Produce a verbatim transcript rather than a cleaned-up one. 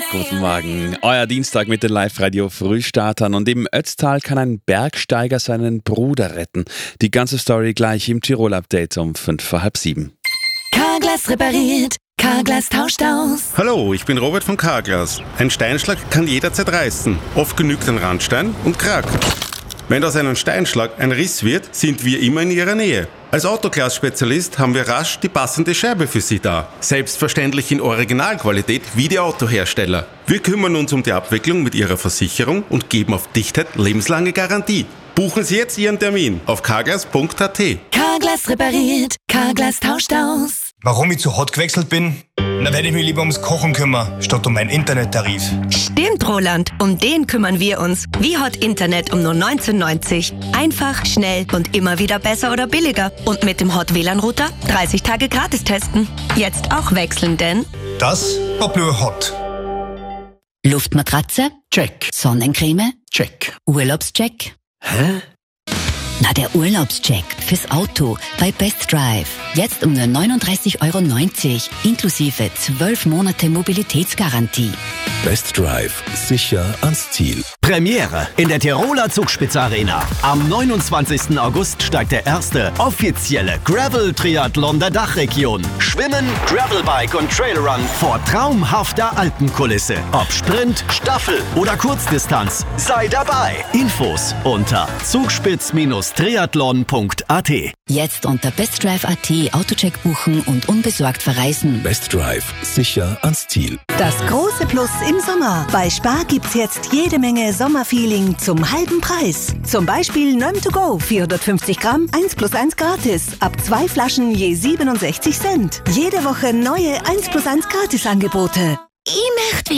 Guten Morgen. Euer Dienstag mit den Live-Radio-Frühstartern. Und im Ötztal kann ein Bergsteiger seinen Bruder retten. Die ganze Story gleich im Tirol-Update um fünf vor halb sieben. Carglass repariert, Carglass tauscht aus. Hallo, ich bin Robert von Carglass. Ein Steinschlag kann jederzeit reißen. Oft genügt ein Randstein und krack. Wenn aus einem Steinschlag ein Riss wird, sind wir immer in Ihrer Nähe. Als Autoglas-Spezialist haben wir rasch die passende Scheibe für Sie da. Selbstverständlich in Originalqualität wie die Autohersteller. Wir kümmern uns um die Abwicklung mit Ihrer Versicherung und geben auf Dichtheit lebenslange Garantie. Buchen Sie jetzt Ihren Termin auf carglass punkt a t. Carglass repariert, Carglass tauscht aus. Warum ich zu Hot gewechselt bin? Da werde ich mich lieber ums Kochen kümmern, statt um meinen Internettarif. Stimmt, Roland. Um den kümmern wir uns. Wie Hot Internet um nur neunzehn neunzig. Einfach, schnell und immer wieder besser oder billiger. Und mit dem Hot W L A N-Router dreißig Tage gratis testen. Jetzt auch wechseln, denn Das war Blue Hot. Luftmatratze? Check. Sonnencreme? Check. Urlaubscheck? Hä? Na, der Urlaubscheck fürs Auto bei Best Drive. Jetzt um nur neununddreißig Euro neunzig, inklusive zwölf Monate Mobilitätsgarantie. Best Drive. Sicher ans Ziel. Premiere in der Tiroler Zugspitz-Arena. Am neunundzwanzigsten August steigt der erste offizielle Gravel-Triathlon der Dachregion. Schwimmen, Gravelbike und Trailrun vor traumhafter Alpenkulisse. Ob Sprint, Staffel oder Kurzdistanz. Sei dabei. Infos unter zugspitz Triathlon punkt a t. Jetzt unter bestdrive punkt a t Autocheck buchen und unbesorgt verreisen. Best Drive. Sicher ans Ziel. Das große Plus im Sommer. Bei Spar gibt's jetzt jede Menge Sommerfeeling zum halben Preis. Zum Beispiel Nöm to go, vierhundertfünfzig Gramm, eins plus eins gratis. Ab zwei Flaschen je siebenundsechzig Cent. Jede Woche neue eins plus eins Gratis Angebote. Ich möchte